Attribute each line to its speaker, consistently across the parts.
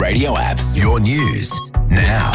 Speaker 1: Radio app. Your news now.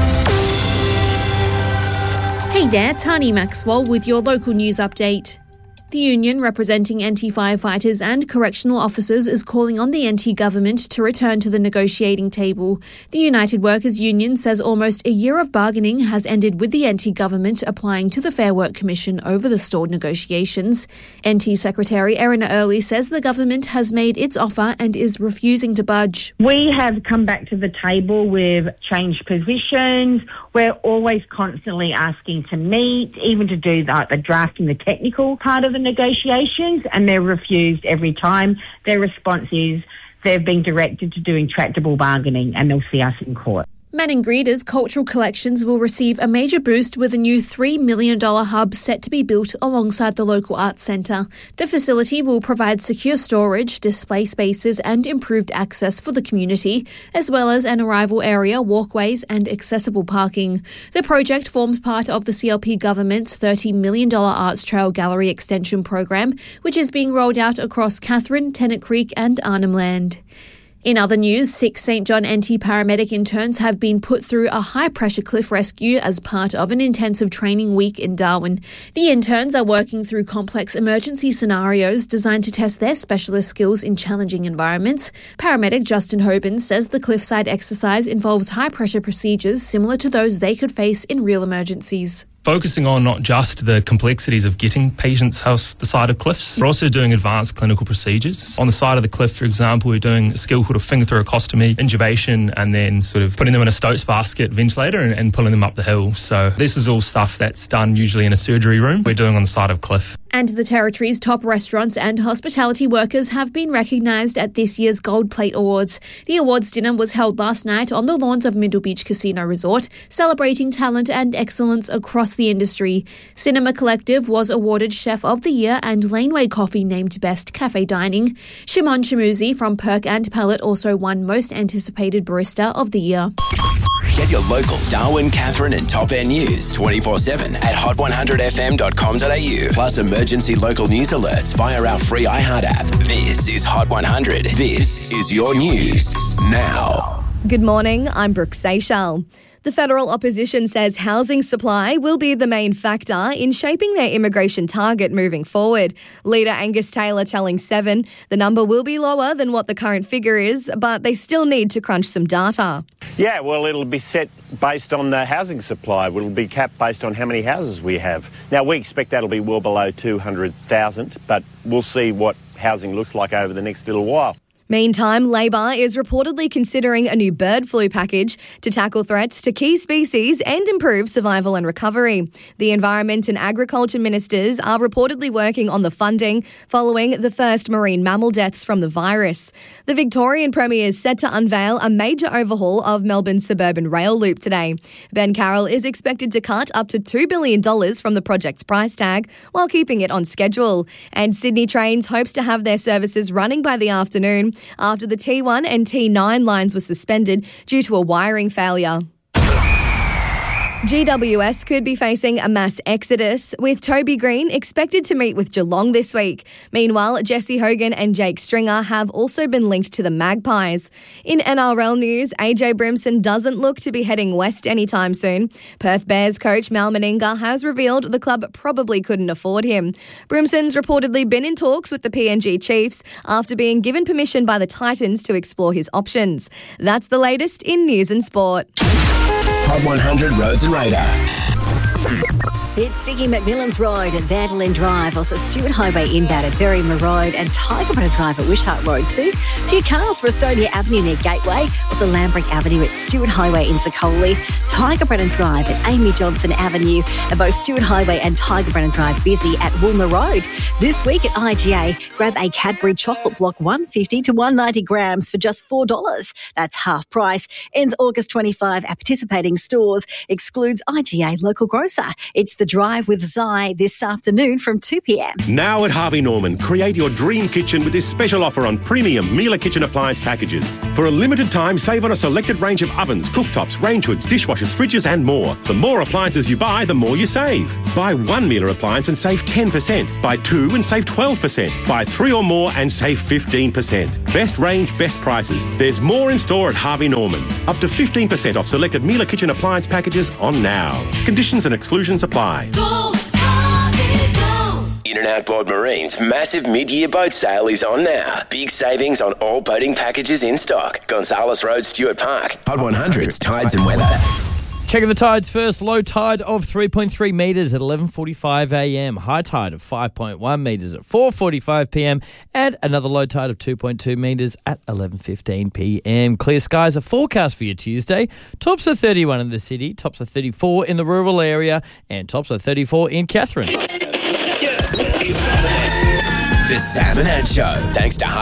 Speaker 2: Hey there, Tani Maxwell with your local news update. The union representing NT firefighters and correctional officers is calling on the NT government to return to the negotiating table. The United Workers Union says almost a year of bargaining has ended with the NT government applying to the Fair Work Commission over the stalled negotiations. NT Secretary Erin Early says the government has made its offer and is refusing to budge.
Speaker 3: We have come back to the table with changed positions. We're always constantly asking to meet, even to do the drafting, the technical part of the negotiations, and they're refused every time. Their response is they've been directed to doing tractable bargaining and they'll see us in court.
Speaker 2: Maningrita's cultural collections will receive a major boost with a new $3 million hub set to be built alongside the local arts centre. The facility will provide secure storage, display spaces and improved access for the community, as well as an arrival area, walkways and accessible parking. The project forms part of the CLP government's $30 million Arts Trail Gallery extension program, which is being rolled out across Katherine, Tennant Creek and Arnhem Land. In other news, 6 St John NT paramedic interns have been put through a high-pressure cliff rescue as part of an intensive training week in Darwin. The interns are working through complex emergency scenarios designed to test their specialist skills in challenging environments. Paramedic Justin Hoban says the cliffside exercise involves high-pressure procedures similar to those they could face in real emergencies.
Speaker 4: Focusing on not just the complexities of getting patients off the side of cliffs, we're also doing advanced clinical procedures. On the side of the cliff, for example, we're doing a skill called a finger thoracostomy, intubation, and then sort of putting them in a Stokes basket ventilator and pulling them up the hill. So this is all stuff that's done usually in a surgery room. We're doing on the side of cliff.
Speaker 2: And the Territory's top restaurants and hospitality workers have been recognised at this year's Gold Plate Awards. The awards dinner was held last night on the lawns of Middle Beach Casino Resort, celebrating talent and excellence across the industry. Cinema Collective was awarded Chef of the Year and Laneway Coffee named Best Cafe Dining. Shimon Shamuzi from Perk and Pellet also won Most Anticipated Barista of the Year.
Speaker 1: Get your local Darwin, Katherine and Top End news 24/7 at hot100fm.com.au. Plus emergency local news alerts via our free iHeart app. This is Hot 100. This is your news now.
Speaker 5: Good morning, I'm Brooke Seychelles. The federal opposition says housing supply will be the main factor in shaping their immigration target moving forward. Leader Angus Taylor telling Seven the number will be lower than what the current figure is, but they still need to crunch some data.
Speaker 6: Yeah, well, it'll be set based on the housing supply. It'll be capped based on how many houses we have. Now, we expect that'll be well below 200,000, but we'll see what housing looks like over the next little while.
Speaker 5: Meantime, Labor is reportedly considering a new bird flu package to tackle threats to key species and improve survival and recovery. The Environment and Agriculture Ministers are reportedly working on the funding following the first marine mammal deaths from the virus. The Victorian Premier is set to unveil a major overhaul of Melbourne's suburban rail loop today. Ben Carroll is expected to cut up to $2 billion from the project's price tag while keeping it on schedule. And Sydney Trains hopes to have their services running by the afternoon after the T1 and T9 lines were suspended due to a wiring failure. GWS could be facing a mass exodus, with Toby Green expected to meet with Geelong this week. Meanwhile, Jesse Hogan and Jake Stringer have also been linked to the Magpies. In NRL news, AJ Brimson doesn't look to be heading west anytime soon. Perth Bears coach Mal Meninga has revealed the club probably couldn't afford him. Brimson's reportedly been in talks with the PNG Chiefs after being given permission by the Titans to explore his options. That's the latest in news and sport.
Speaker 1: Hot 100 Roads and Radar.
Speaker 7: It's Sticky McMillan's Road at Vanderlyn Drive, also Stewart Highway inbound at Berryman Road and Tigerberry Drive at Wishart Road too. A few cars for Estonia Avenue near Gateway, also Lambrick Avenue at Stewart Highway in Sakoli, Tigerberry Drive at Amy Johnson Avenue, and both Stewart Highway and Tigerberry Drive busy at Woolmer Road. This week at IGA, grab a Cadbury chocolate block 150 to 190 grams for just $4. That's half price. Ends August 25 at participating stores. Excludes IGA local grocer. It's the Drive with Zai this afternoon from 2 p.m.
Speaker 8: Now at Harvey Norman, create your dream kitchen with this special offer on premium Miele kitchen appliance packages. For a limited time, save on a selected range of ovens, cooktops, range hoods, dishwashers, fridges and more. The more appliances you buy, the more you save. Buy one Miele appliance and save 10%. Buy two and save 12%. Buy three or more and save 15%. Best range, best prices. There's more in store at Harvey Norman. Up to 15% off selected Miele kitchen appliance packages on now. Conditions and exclusions apply.
Speaker 1: In and Outboard Marine's massive mid-year boat sale is on now. Big savings on all boating packages in stock. Gonzales Road, Stuart Park. Hot 100's Tides and Weather.
Speaker 9: Checking the tides first. Low tide of 3.3 metres at 11:45 a.m. High tide of 5.1 metres at 4:45 p.m. And another low tide of 2.2 metres at 11:15 p.m. Clear skies are forecast for your Tuesday. Tops are 31 in the city, tops are 34 in the rural area, and tops are 34 in Katherine.
Speaker 1: The Sam and Ant Show. Thanks to